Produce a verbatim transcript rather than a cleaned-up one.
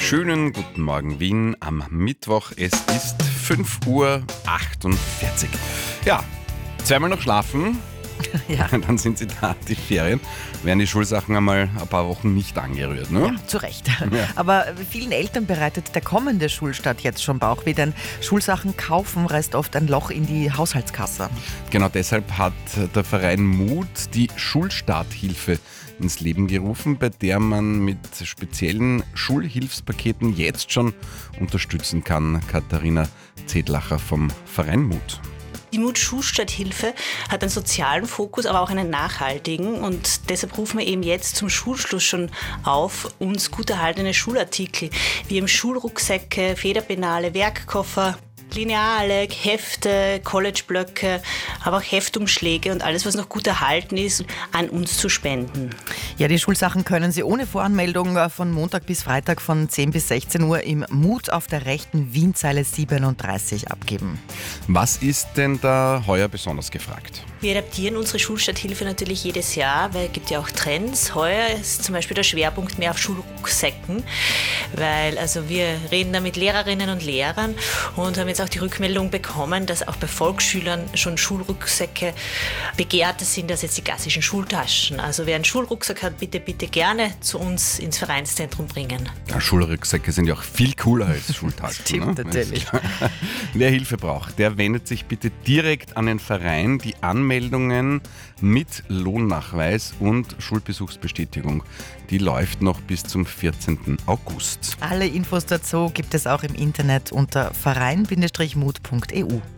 Schönen guten Morgen Wien am Mittwoch. Es ist fünf Uhr achtundvierzig. Ja, zweimal noch schlafen. Ja. Dann sind sie da, die Ferien. Werden die Schulsachen einmal ein paar Wochen nicht angerührt, ne? Ja, zu Recht. Ja. Aber vielen Eltern bereitet der kommende Schulstart jetzt schon Bauchweh, denn Schulsachen kaufen reißt oft ein Loch in die Haushaltskasse. Genau deshalb hat der Verein Mut die Schulstarthilfe ins Leben gerufen, bei der man mit speziellen Schulhilfspaketen jetzt schon unterstützen kann. Katharina Zedlacher vom Verein Mut. Die Mut-Schulstarthilfe hat einen sozialen Fokus, aber auch einen nachhaltigen. Und deshalb rufen wir eben jetzt zum Schulschluss schon auf, uns gut erhaltene Schulartikel wie eben Schulrucksäcke, Federpenale, Werkkoffer, Lineale, Hefte, Collegeblöcke, aber auch Heftumschläge und alles, was noch gut erhalten ist, an uns zu spenden. Ja, die Schulsachen können Sie ohne Voranmeldung von Montag bis Freitag von zehn bis sechzehn Uhr im Mut auf der rechten Wienzeile siebenunddreißig abgeben. Was ist denn da heuer besonders gefragt? Wir adaptieren unsere Schulstarthilfe natürlich jedes Jahr, weil es gibt ja auch Trends. Heuer ist zum Beispiel der Schwerpunkt mehr auf Schulrucksäcken, weil also wir reden da mit Lehrerinnen und Lehrern und haben jetzt auch die Rückmeldung bekommen, dass auch bei Volksschülern schon Schulrucksäcke begehrter sind als jetzt die klassischen Schultaschen. Also wer einen Schulrucksack hat, bitte, bitte gerne zu uns ins Vereinszentrum bringen. Ja, Schulrucksäcke sind ja auch viel cooler als Schultaschen. Stimmt, ne? natürlich. Wer Hilfe braucht, der wendet sich bitte direkt an den Verein. Die Anmeldungen mit Lohnnachweis und Schulbesuchsbestätigung, die läuft noch bis zum vierzehnten August. Alle Infos dazu gibt es auch im Internet unter verein Bindestrich mut punkt e u.